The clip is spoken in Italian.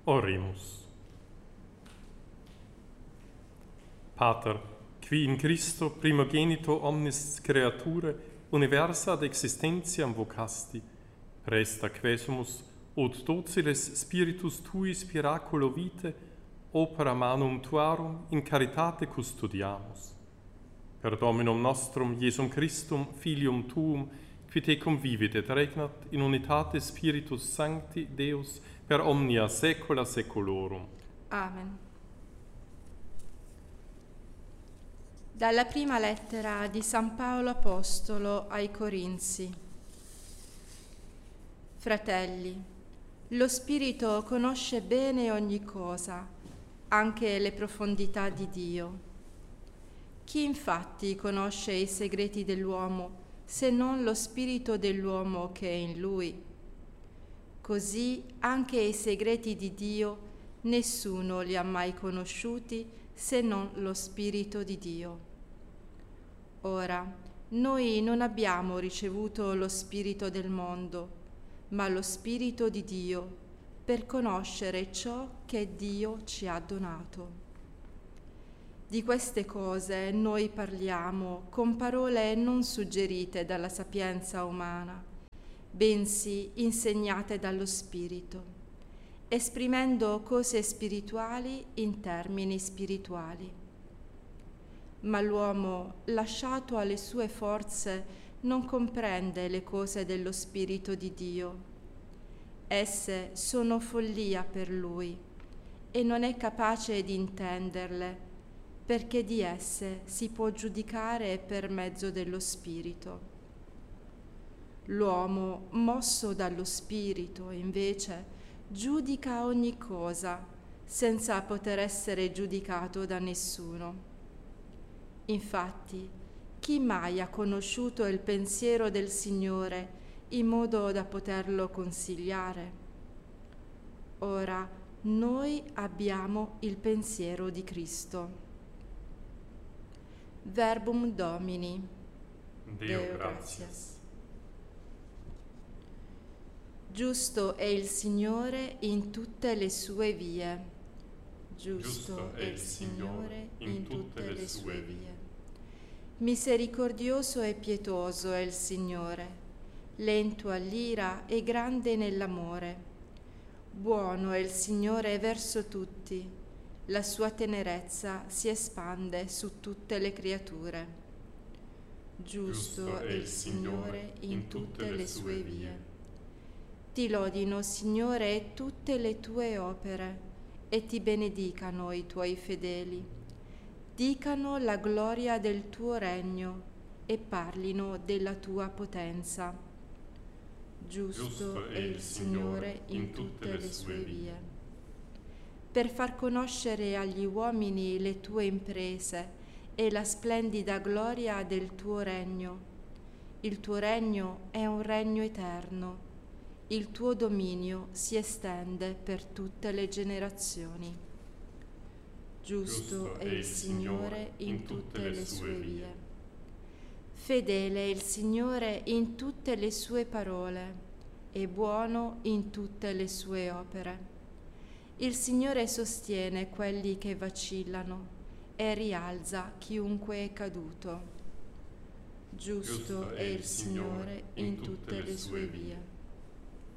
Oremus. Pater, qui in Christo primogenito omnis creature universa ad existentiam vocasti, presta quesumus ut dociles spiritus tui spiraculo vitae opera manum tuarum in caritate custodiamus. Per Dominum nostrum Iesum Christum, Filium tuum, qui te convivit et regnat in unitate Spiritus Sancti Deus per omnia saecula saeculorum. Amen. Dalla prima lettera di San Paolo Apostolo ai Corinzi. Fratelli, lo Spirito conosce bene ogni cosa, anche le profondità di Dio. Chi infatti conosce i segreti dell'uomo, se non lo spirito dell'uomo che è in lui? Così anche i segreti di Dio nessuno li ha mai conosciuti se non lo spirito di Dio. Ora, noi non abbiamo ricevuto lo spirito del mondo, ma lo spirito di Dio, per conoscere ciò che Dio ci ha donato. Di queste cose noi parliamo con parole non suggerite dalla sapienza umana, bensì insegnate dallo Spirito, esprimendo cose spirituali in termini spirituali. Ma l'uomo, lasciato alle sue forze, non comprende le cose dello Spirito di Dio. Esse sono follia per lui e non è capace di intenderle, perché di esse si può giudicare per mezzo dello Spirito. L'uomo, mosso dallo Spirito, invece, giudica ogni cosa, senza poter essere giudicato da nessuno. Infatti, chi mai ha conosciuto il pensiero del Signore in modo da poterlo consigliare? Ora, noi abbiamo il pensiero di Cristo. Verbum Domini. Deo gratias. Giusto è il Signore in tutte le sue vie. Giusto è il Signore in tutte le sue vie. Misericordioso e pietoso è il Signore, lento all'ira e grande nell'amore. Buono è il Signore verso tutti. La sua tenerezza si espande su tutte le creature. Giusto è il Signore in tutte le sue vie. Ti lodino, Signore, tutte le tue opere e ti benedicano i tuoi fedeli. Dicano la gloria del tuo regno e parlino della tua potenza. Giusto è il Signore in tutte le sue vie. Per far conoscere agli uomini le tue imprese e la splendida gloria del tuo regno. Il tuo regno è un regno eterno. Il tuo dominio si estende per tutte le generazioni. Giusto è il Signore in tutte le sue vie. Fedele è il Signore in tutte le sue parole e buono in tutte le sue opere. Il Signore sostiene quelli che vacillano e rialza chiunque è caduto. Giusto è il Signore in tutte le sue vie.